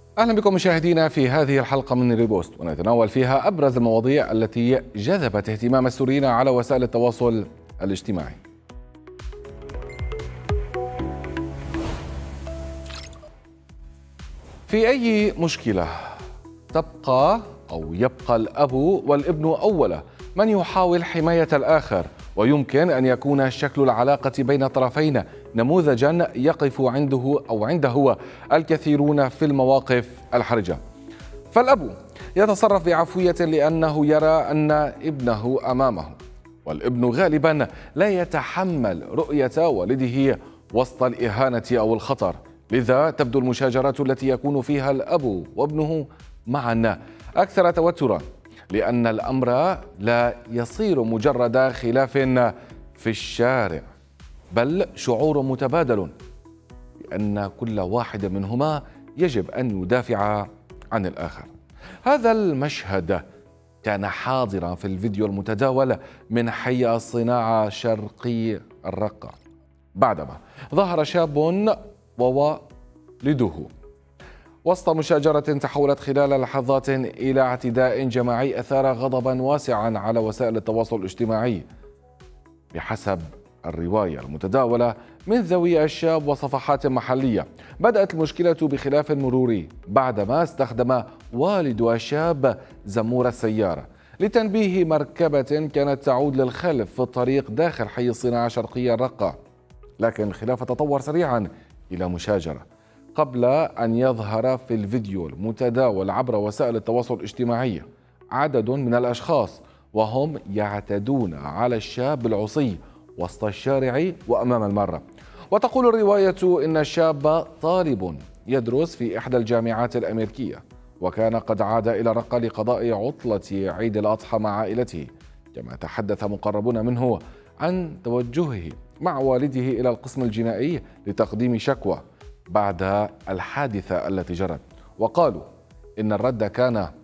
أهلا بكم مشاهدينا في هذه الحلقة من ريبوست، ونتناول فيها أبرز المواضيع التي جذبت اهتمام السوريين على وسائل التواصل الاجتماعي. في أي مشكلة يبقى الأب والابن أولا من يحاول حماية الآخر، ويمكن أن يكون شكل العلاقة بين الطرفين نموذجا يقف عنده الكثيرون في المواقف الحرجة. فالأب يتصرف بعفوية لأنه يرى أن ابنه أمامه، والابن غالبا لا يتحمل رؤية والده وسط الإهانة أو الخطر، لذا تبدو المشاجرات التي يكون فيها الأب وابنه معا أكثر توترا، لأن الأمر لا يصير مجرد خلاف في الشارع، بل شعور متبادل بأن كل واحد منهما يجب أن يدافع عن الآخر. هذا المشهد كان حاضرا في الفيديو المتداول من حي الصناعة شرقي الرقة، بعدما ظهر شاب ووالده وسط مشاجرة تحولت خلال لحظات إلى اعتداء جماعي أثار غضبا واسعا على وسائل التواصل الاجتماعي. بحسب الرواية المتداولة من ذوي الشاب وصفحات محلية، بدأت المشكلة بخلاف مروري بعدما استخدم والد الشاب زمور السيارة لتنبيه مركبة كانت تعود للخلف في الطريق داخل حي الصناعة شرقية الرقة، لكن الخلاف تطور سريعا إلى مشاجرة قبل أن يظهر في الفيديو المتداول عبر وسائل التواصل الاجتماعي عدد من الأشخاص وهم يعتدون على الشاب العصي وسط الشارع وأمام المرة. وتقول الرواية إن الشاب طالب يدرس في إحدى الجامعات الأمريكية، وكان قد عاد إلى الرقة لقضاء عطلة عيد الأضحى مع عائلته، كما تحدث مقربون منه عن توجهه مع والده إلى القسم الجنائي لتقديم شكوى بعد الحادثة التي جرت، وقالوا إن الرد كان